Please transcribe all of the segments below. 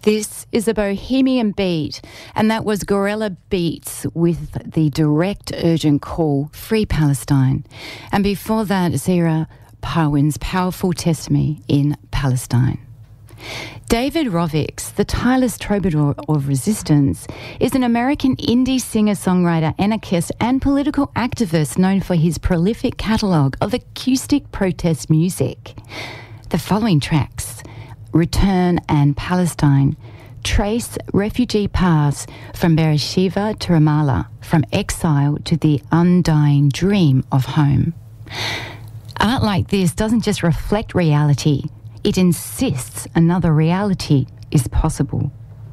This is a bohemian beat, and that was Gorilla Beats with the direct urgent call, Free Palestine. And before that, Zira Parwin's powerful Testimony in Palestine. David Rovics, the tireless troubadour of resistance, is an American indie singer-songwriter, anarchist and political activist known for his prolific catalogue of acoustic protest music. The following tracks, Return and Palestine, trace refugee paths from Beersheba to Ramallah, from exile to the undying dream of home. Art like this doesn't just reflect reality, it insists another reality is possible.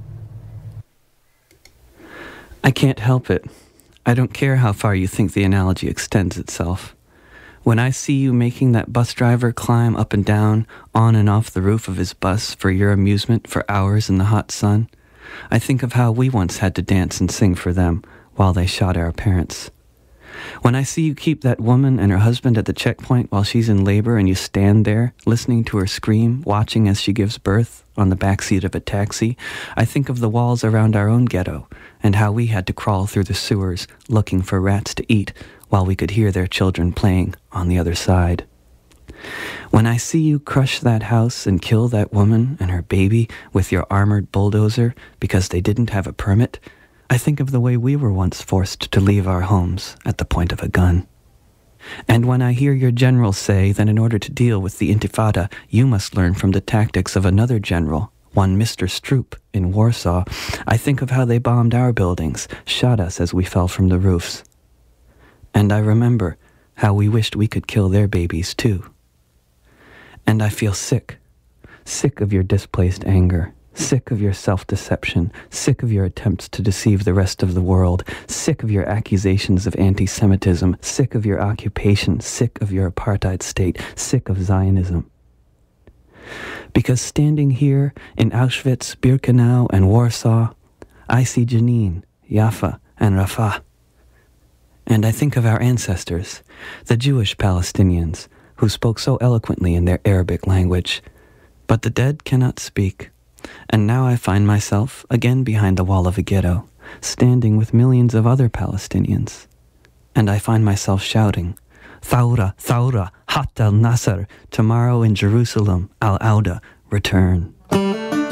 I can't help it. I don't care how far you think the analogy extends itself. When I see you making that bus driver climb up and down, on and off the roof of his bus for your amusement for hours in the hot sun, I think of how we once had to dance and sing for them while they shot our parents. When I see you keep that woman and her husband at the checkpoint while she's in labor and you stand there, listening to her scream, watching as she gives birth on the backseat of a taxi, I think of the walls around our own ghetto and how we had to crawl through the sewers looking for rats to eat while we could hear their children playing on the other side. When I see you crush that house and kill that woman and her baby with your armored bulldozer because they didn't have a permit, I think of the way we were once forced to leave our homes at the point of a gun. And when I hear your general say that in order to deal with the Intifada, you must learn from the tactics of another general, one Mr. Stroop in Warsaw, I think of how they bombed our buildings, shot us as we fell from the roofs. And I remember how we wished we could kill their babies too. And I feel sick of your displaced anger, sick of your self-deception, sick of your attempts to deceive the rest of the world, sick of your accusations of anti-Semitism, sick of your occupation, sick of your apartheid state, sick of Zionism. Because standing here in Auschwitz, Birkenau, and Warsaw, I see Jenin, Jaffa, and Rafah. And I think of our ancestors, the Jewish Palestinians, who spoke so eloquently in their Arabic language. But the dead cannot speak. And now I find myself again behind the wall of a ghetto, standing with millions of other Palestinians. And I find myself shouting, Thawra, Thawra, Hat al-Nasr, tomorrow in Jerusalem, Al-Auda, return.